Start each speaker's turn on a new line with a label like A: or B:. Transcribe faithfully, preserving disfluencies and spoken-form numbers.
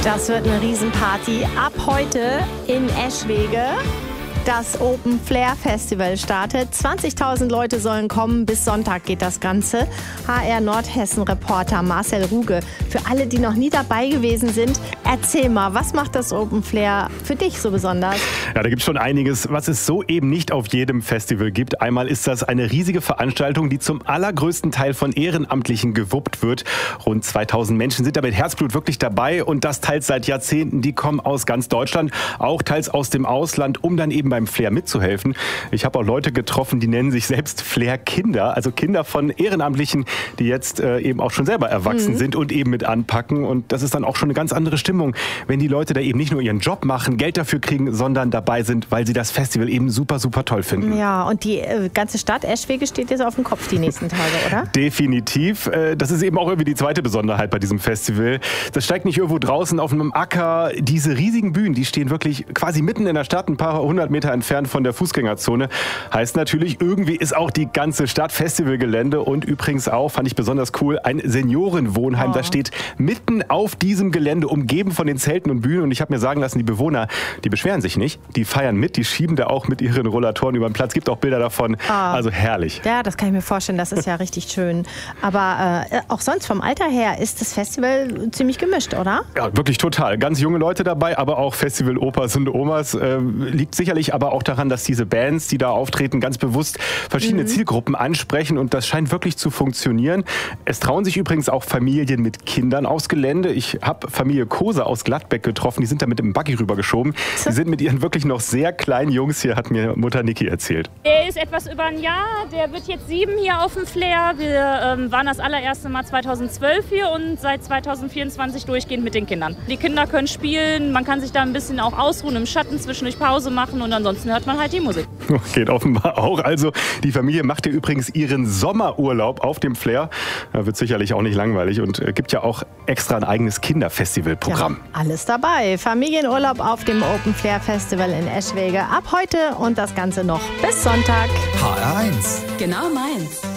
A: Das wird eine Riesenparty. Ab heute in Eschwege. Das Open Flair Festival startet. zwanzigtausend Leute sollen kommen. Bis Sonntag geht das Ganze. H R Nordhessen-Reporter Marcel Ruge. Für alle, die noch nie dabei gewesen sind, erzähl mal, was macht das Open Flair für dich so besonders?
B: Ja, da gibt es schon einiges, was es so eben nicht auf jedem Festival gibt. Einmal ist das eine riesige Veranstaltung, die zum allergrößten Teil von Ehrenamtlichen gewuppt wird. Rund zweitausend Menschen sind da mit Herzblut wirklich dabei und das teils seit Jahrzehnten. Die kommen aus ganz Deutschland, auch teils aus dem Ausland, um dann eben beim Flair mitzuhelfen. Ich habe auch Leute getroffen, die nennen sich selbst Flair-Kinder, also Kinder von Ehrenamtlichen, die jetzt äh, eben auch schon selber erwachsen mhm. sind und eben mit anpacken. Und das ist dann auch schon eine ganz andere Stimmung, wenn die Leute da eben nicht nur ihren Job machen, Geld dafür kriegen, sondern dabei sind, weil sie das Festival eben super, super toll finden.
A: Ja, und die äh, ganze Stadt Eschwege steht jetzt auf dem Kopf die nächsten Tage, oder?
B: Definitiv. Äh, das ist eben auch irgendwie die zweite Besonderheit bei diesem Festival. Das steigt nicht irgendwo draußen auf einem Acker. Diese riesigen Bühnen, die stehen wirklich quasi mitten in der Stadt, ein paar hundert Meter entfernt von der Fußgängerzone. Heißt natürlich, irgendwie ist auch die ganze Stadt Festivalgelände und übrigens auch, fand ich besonders cool, ein Seniorenwohnheim. Oh. Das steht mitten auf diesem Gelände, umgeben von den Zelten und Bühnen. Und ich habe mir sagen lassen, die Bewohner, die beschweren sich nicht. Die feiern mit, die schieben da auch mit ihren Rollatoren über den Platz. Gibt auch Bilder davon. Oh. Also herrlich.
A: Ja, das kann ich mir vorstellen. Das ist ja richtig schön. Aber äh, auch sonst vom Alter her ist das Festival ziemlich gemischt, oder?
B: Ja, wirklich total. Ganz junge Leute dabei, aber auch Festival-Opas und Omas. Äh, liegt sicherlich aber auch daran, dass diese Bands, die da auftreten, ganz bewusst verschiedene mhm. Zielgruppen ansprechen und das scheint wirklich zu funktionieren. Es trauen sich übrigens auch Familien mit Kindern aufs Gelände. Ich habe Familie Kose aus Gladbeck getroffen, die sind da mit dem Buggy rübergeschoben. Die sind mit ihren wirklich noch sehr kleinen Jungs hier, hat mir Mutter Niki erzählt.
C: Er ist etwas über ein Jahr, der wird jetzt sieben hier auf dem Flair. Wir ähm, waren das allererste Mal zweitausendzwölf hier und seit zweitausendvierundzwanzig durchgehend mit den Kindern. Die Kinder können spielen, man kann sich da ein bisschen auch ausruhen, im Schatten zwischendurch Pause machen und ansonsten hört man halt die Musik.
B: Geht offenbar auch. Also die Familie macht ja übrigens ihren Sommerurlaub auf dem Flair. Da wird sicherlich auch nicht langweilig und äh, gibt ja auch extra ein eigenes Kinderfestivalprogramm.
A: Ja, alles dabei. Familienurlaub auf dem Open Flair Festival in Eschwege ab heute und das Ganze noch bis Sonntag.
D: H R eins.
E: Genau meins.